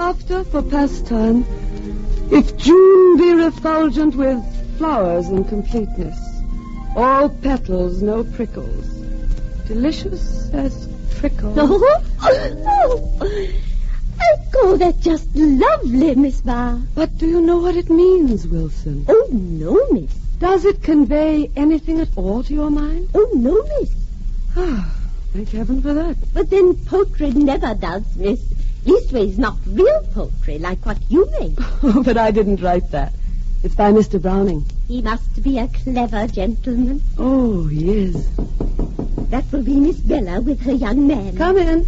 laughter for pastime. If June be refulgent with flowers and completeness, all petals, no prickles, delicious as trickles. I call that just lovely, Miss Barr. But do you know what it means, Wilson? Oh, no, miss. Does it convey anything at all to your mind? Oh, no, miss. Ah, thank heaven for that. But then poetry never does, miss. Leastways, not real poetry, like what you make. Oh, but I didn't write that. It's by Mr. Browning. He must be a clever gentleman. Oh, he is. That will be Miss Bella with her young man. Come in.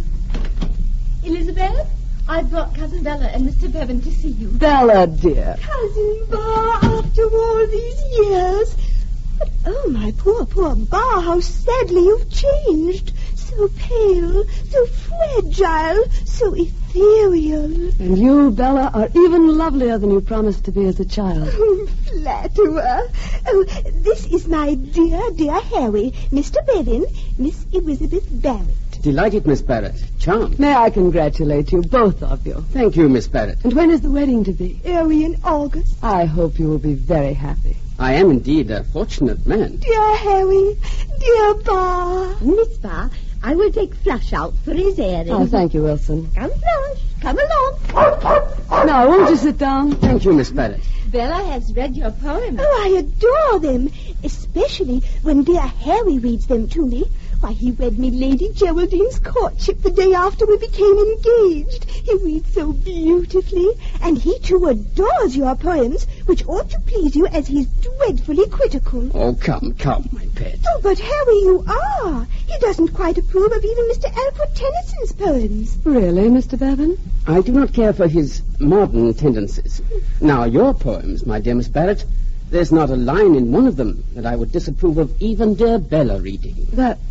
Elizabeth, I've brought Cousin Bella and Mr. Bevan to see you. Bella, dear. Cousin Bar, after all these years. But, oh, my poor Bar, how sadly you've changed. So pale, so fragile, so ethereal. And you, Bella, are even lovelier than you promised to be as a child. Oh, flatterer. Oh, this is my dear Harry, Mr. Bevan, Miss Elizabeth Barrett. Delighted, Miss Barrett. Charmed. May I congratulate you, both of you. Thank you, Miss Barrett. And when is the wedding to be? Early in August. I hope you will be very happy. I am indeed a fortunate man. Dear Harry, dear Bar. Miss Bar, I will take Flush out for his airing. Oh, thank you, Wilson. Come, Flush. Come along. Now, won't you sit down? Thank you, Miss Barrett. Bella has read your poem. Oh, I adore them, especially when dear Harry reads them to me. Why, he read me Lady Geraldine's Courtship the day after we became engaged. He reads so beautifully, and he, too, adores your poems, which ought to please you as he's dreadfully critical. Oh, come, my pet. Oh, but Harry, you are. He doesn't quite approve of even Mr. Alfred Tennyson's poems. Really, Mr. Bevan? I do not care for his modern tendencies. Now, your poems, my dear Miss Barrett, there's not a line in one of them that I would disapprove of even dear Bella reading.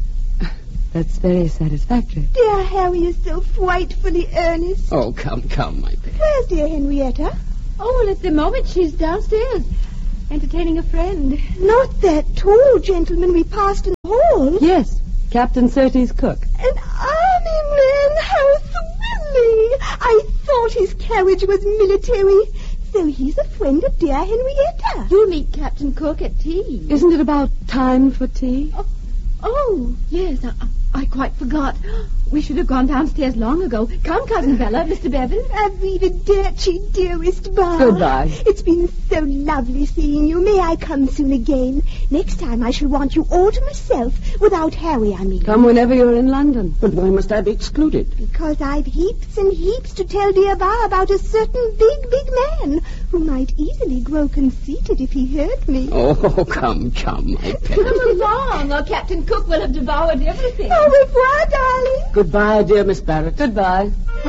That's very satisfactory. Dear Harry is so frightfully earnest. Oh, come, my pet. Where's dear Henrietta? Oh, well, at the moment she's downstairs, entertaining a friend. Not that tall gentleman we passed in the hall. Yes, Captain Surtees' cook. An army man, how thrilling! I thought his carriage was military. So he's a friend of dear Henrietta. You'll meet Captain Cook at tea. Isn't it about time for tea? Oh, yes, I quite forgot. We should have gone downstairs long ago. Come, Cousin Bella, Mr. Bevan. Arrivederci, dearest Bar. Goodbye. It's been so lovely seeing you. May I come soon again? Next time I shall want you all to myself, without Harry, I mean. Come whenever you're in London. But why must I be excluded? Because I've heaps and heaps to tell dear Bar about a certain big man who might easily grow conceited if he heard me. Oh, come, my pet. Come along, or Captain Cook will have devoured everything. Au revoir, darling. Goodbye, dear Miss Barrett. Goodbye.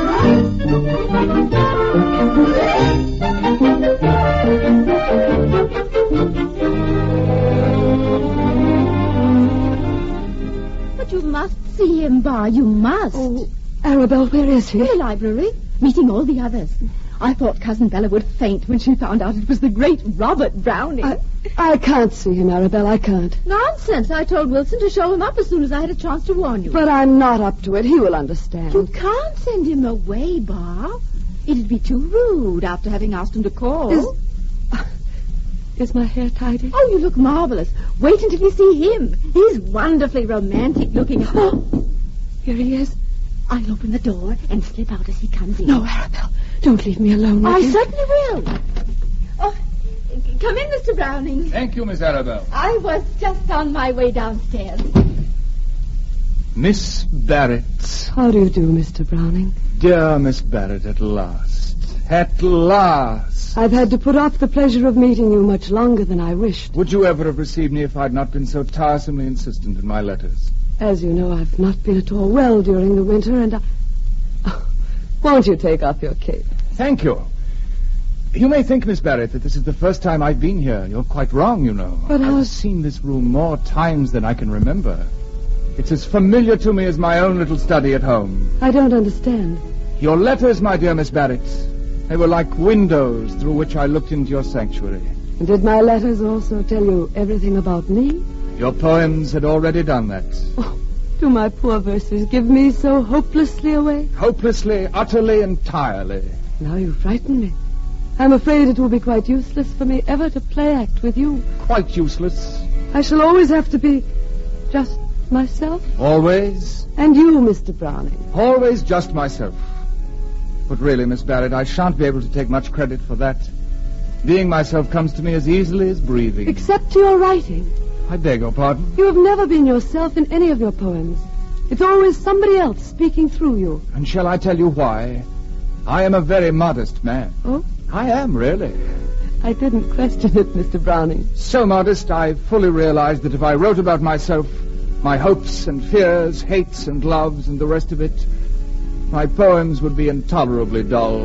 But you must see him, Bar. You must. Oh, Arabelle, where is he? In the library, meeting all the others. I thought Cousin Bella would faint when she found out it was the great Robert Browning. I can't see him, Arabelle. I can't. Nonsense. I told Wilson to show him up as soon as I had a chance to warn you. But I'm not up to it. He will understand. You can't send him away, Bar. It'd be too rude after having asked him to call. Is my hair tidy? Oh, you look marvelous. Wait until you see him. He's wonderfully romantic looking. Here he is. I'll open the door and slip out as he comes in. No, Arabelle. Don't leave me alone with I you. certainly will. Oh, come in, Mr. Browning. Thank you, Miss Arabelle. I was just on my way downstairs. Miss Barrett. How do you do, Mr. Browning? Dear Miss Barrett, at last. At last. I've had to put off the pleasure of meeting you much longer than I wished. Would you ever have received me if I'd not been so tiresomely insistent in my letters? As you know, I've not been at all well during the winter, and won't you take off your cape? Thank you. You may think, Miss Barrett, that this is the first time I've been here. You're quite wrong, you know. But I've seen this room more times than I can remember. It's as familiar to me as my own little study at home. I don't understand. Your letters, my dear Miss Barrett, they were like windows through which I looked into your sanctuary. And did my letters also tell you everything about me? Your poems had already done that. Oh, do my poor verses give me so hopelessly away? Hopelessly, utterly, entirely. Now you frighten me. I'm afraid it will be quite useless for me ever to play act with you. Quite useless. I shall always have to be just myself. Always? And you, Mr. Browning. Always just myself. But really, Miss Barrett, I shan't be able to take much credit for that. Being myself comes to me as easily as breathing. Except to your writing. I beg your pardon? You have never been yourself in any of your poems. It's always somebody else speaking through you. And shall I tell you why? I am a very modest man. Oh? I am, really. I didn't question it, Mr. Browning. So modest, I fully realized that if I wrote about myself, my hopes and fears, hates and loves, and the rest of it, my poems would be intolerably dull.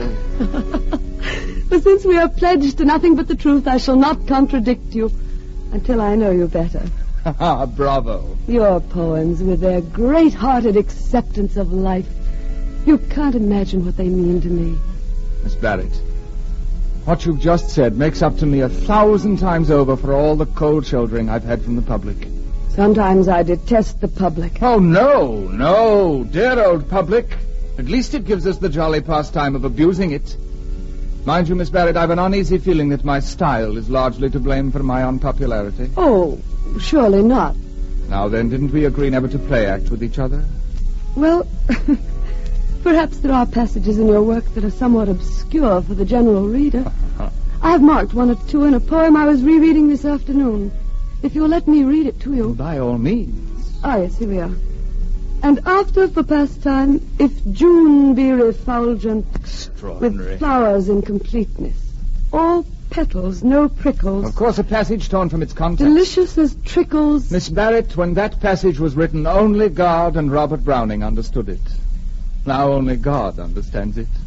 But since we are pledged to nothing but the truth, I shall not contradict you until I know you better. Bravo. Your poems, with their great-hearted acceptance of life, you can't imagine what they mean to me. Miss Barrett, what you've just said makes up to me 1,000 times over for all the cold shouldering I've had from the public. Sometimes I detest the public. Oh, no, dear old public. At least it gives us the jolly pastime of abusing it. Mind you, Miss Barrett, I've an uneasy feeling that my style is largely to blame for my unpopularity. Oh, surely not. Now then, didn't we agree never to play act with each other? Well, perhaps there are passages in your work that are somewhat obscure for the general reader. I've marked one or two in a poem I was rereading this afternoon. If you'll let me read it to you. By all means. Ah, yes, here we are. And after, for pastime, if June be refulgent with flowers in completeness, all petals, no prickles. Of course, a passage torn from its context. Delicious as trickles. Miss Barrett, when that passage was written, only God and Robert Browning understood it. Now only God understands it.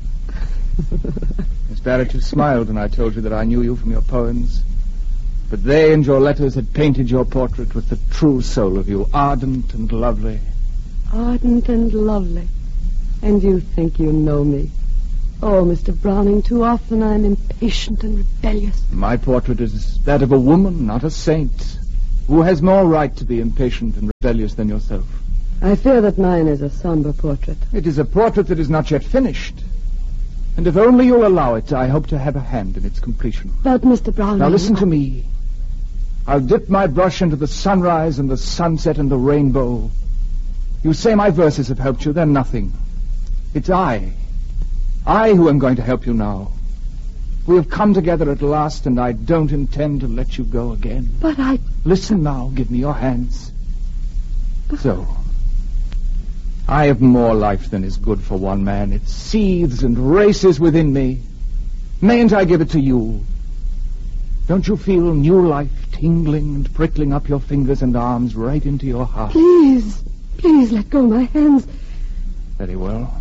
Miss Barrett, you smiled when I told you that I knew you from your poems. But they and your letters had painted your portrait with the true soul of you, ardent and lovely. Ardent and lovely. And you think you know me. Oh, Mr. Browning, too often I'm impatient and rebellious. My portrait is that of a woman, not a saint. Who has more right to be impatient and rebellious than yourself? I fear that mine is a somber portrait. It is a portrait that is not yet finished. And if only you'll allow it, I hope to have a hand in its completion. But, Mr. Browning... Now listen to me. I'll dip my brush into the sunrise and the sunset and the rainbow. You say my verses have helped you. They're nothing. It's I who am going to help you now. We have come together at last, and I don't intend to let you go again. But I... Listen now. Give me your hands. So. I have more life than is good for one man. It seethes and races within me. Mayn't I give it to you? Don't you feel new life tingling and prickling up your fingers and arms right into your heart? Please let go my hands. Very well.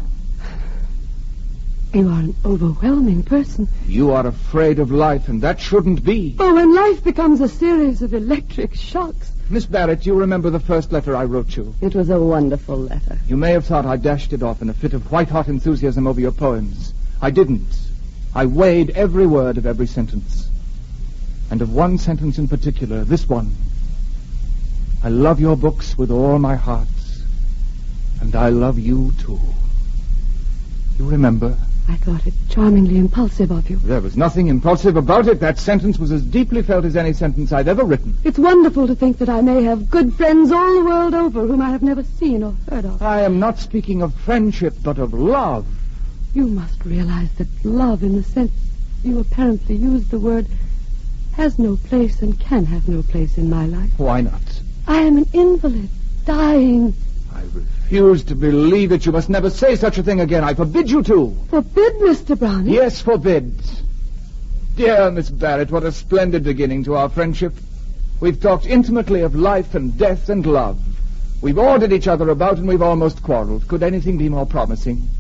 You are an overwhelming person. You are afraid of life, and that shouldn't be. Oh, when life becomes a series of electric shocks. Miss Barrett, you remember the first letter I wrote you? It was a wonderful letter. You may have thought I dashed it off in a fit of white-hot enthusiasm over your poems. I didn't. I weighed every word of every sentence. And of one sentence in particular, this one. I love your books with all my heart. And I love you, too. You remember? I thought it charmingly impulsive of you. There was nothing impulsive about it. That sentence was as deeply felt as any sentence I'd ever written. It's wonderful to think that I may have good friends all the world over whom I have never seen or heard of. I am not speaking of friendship, but of love. You must realize that love, in the sense you apparently used the word, has no place and can have no place in my life. Why not? I am an invalid, dying. I refuse to believe it. You must never say such a thing again. I forbid you to. Forbid, Mr. Browning? Yes, forbid. Dear Miss Barrett, what a splendid beginning to our friendship. We've talked intimately of life and death and love. We've ordered each other about and we've almost quarreled. Could anything be more promising?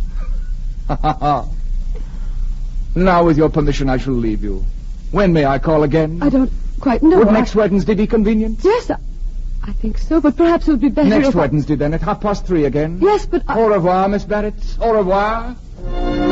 Now, with your permission, I shall leave you. When may I call again? I don't quite know. Would next Wednesday be convenient? Yes, I think so, but perhaps it would be better Next Wednesday, then, at 3:30 again? Yes, but Au revoir, Miss Barrett. Au revoir.